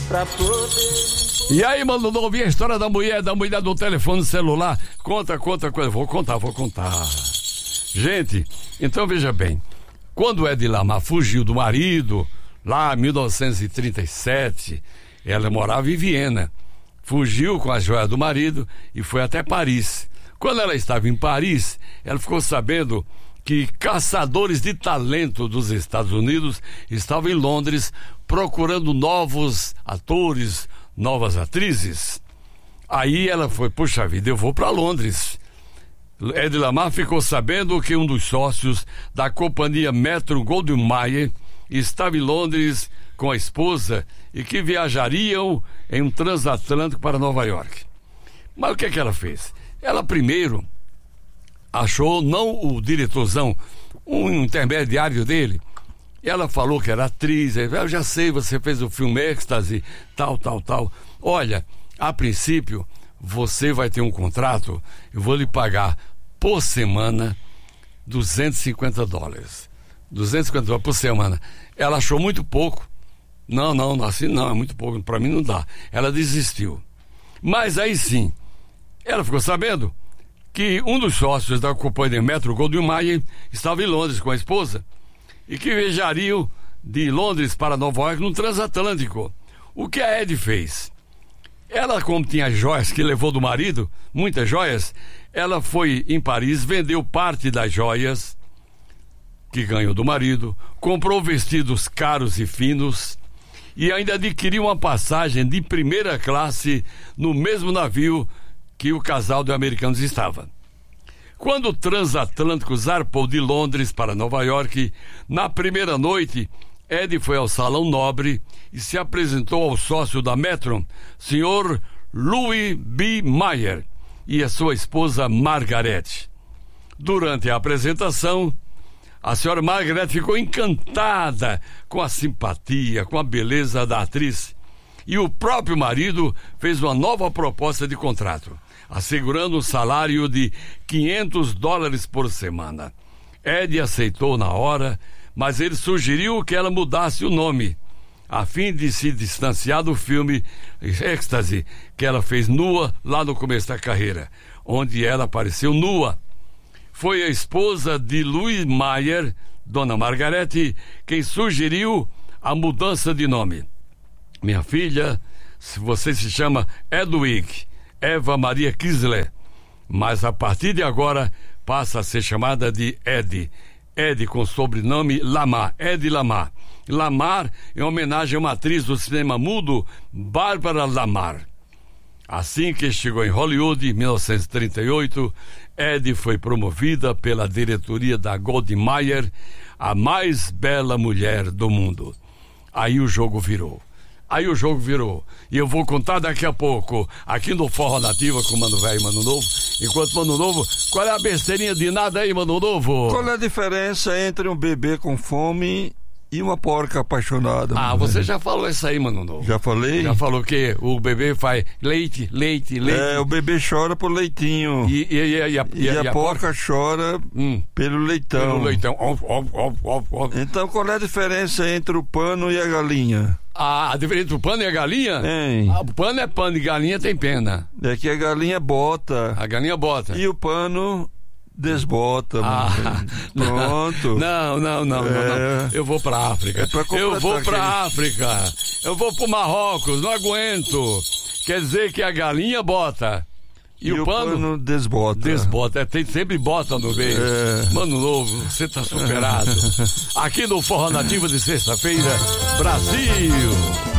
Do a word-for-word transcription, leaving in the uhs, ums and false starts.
pra poder... E aí, mano, não ouvi a história da mulher, da mulher do telefone celular? Conta, conta, conta. Vou contar, vou contar. Gente, então veja bem. Quando Hedy Lamarr fugiu do marido, lá em mil novecentos e trinta e sete, ela morava em Viena. Fugiu com a joia do marido e foi até Paris. Quando ela estava em Paris, ela ficou sabendo que caçadores de talento dos Estados Unidos estavam em Londres procurando novos atores, novas atrizes. Aí ela foi, puxa vida, eu vou para Londres. Hedy Lamarr ficou sabendo que um dos sócios da companhia Metro-Goldwyn-Mayer estava em Londres com a esposa e que viajariam em um transatlântico para Nova York. Mas o que é que ela fez? Ela primeiro achou, não o diretorzão, um intermediário dele. Ela falou que era atriz. Eu já sei, você fez o filme Êxtase, tal, tal, tal. Olha, a princípio, você vai ter um contrato, eu vou lhe pagar por semana duzentos e cinquenta dólares. duzentos e cinquenta dólares por semana. Ela achou muito pouco. Não, não, assim não, é muito pouco, para mim não dá. Ela desistiu. Mas aí sim, ela ficou sabendo que um dos sócios da companhia Metro-Goldwyn-Mayer estava em Londres com a esposa e que viajariam de Londres para Nova York no transatlântico. O que a Hedy fez? Ela, como tinha joias que levou do marido, muitas joias, ela foi em Paris, vendeu parte das joias que ganhou do marido, comprou vestidos caros e finos e ainda adquiriu uma passagem de primeira classe no mesmo navio que o casal de americanos estava. Quando o transatlântico zarpou de Londres para Nova York, na primeira noite, Hedy foi ao Salão Nobre e se apresentou ao sócio da Metro, senhor Louis B. Mayer, e a sua esposa Margaret. Durante a apresentação, a senhora Margaret ficou encantada com a simpatia, com a beleza da atriz, e o próprio marido fez uma nova proposta de contrato, assegurando um salário de quinhentos dólares por semana. Hedy aceitou na hora, mas ele sugeriu que ela mudasse o nome, a fim de se distanciar do filme Êxtase, que ela fez nua lá no começo da carreira, onde ela apareceu nua. Foi a esposa de Louis Mayer, dona Margarete, quem sugeriu a mudança de nome. Minha filha, você se chama Hedwig Eva Maria Kisler, mas a partir de agora passa a ser chamada de Hedy. Hedy com sobrenome Lamarr, Hedy Lamarr. Lamarr em homenagem a uma atriz do cinema mudo, Barbara Lamarr. Assim que chegou em Hollywood, em mil novecentos e trinta e oito, Hedy foi promovida pela diretoria da Goldwyn-Mayer a mais bela mulher do mundo. Aí o jogo virou. Aí o jogo virou. E eu vou contar daqui a pouco, aqui no Forró Nativa com o Mano Velho e Mano Novo. Enquanto Mano Novo, qual é a besteirinha de nada aí, Mano Novo? Qual é a diferença entre um bebê com fome e uma porca apaixonada? Ah, você já falou isso aí, Mano Novo. Já falei? Já falou que o bebê faz leite, leite, leite. É, o bebê chora por leitinho. E, e, e, e, a, e, e a, a porca, porca chora hum, pelo leitão. Pelo leitão. Of, of, of, of, of. Então, qual é a diferença entre o pano e a galinha? Ah, a diferença entre o pano e a galinha? Tem. Ah, o pano é pano e galinha tem pena. É que a galinha bota. A galinha bota. E o pano desbota. Ah, pronto. Não, não, não, é. não, não. Eu vou pra África. É eu vou pra aquele... África. Eu vou pro Marrocos, não aguento. Quer dizer que a galinha bota. E, e o, o pano, pano desbota. Desbota, é, tem, sempre bota no meio. É. Mano Novo, você tá superado. Aqui no Forró Nativo de sexta-feira, Brasil.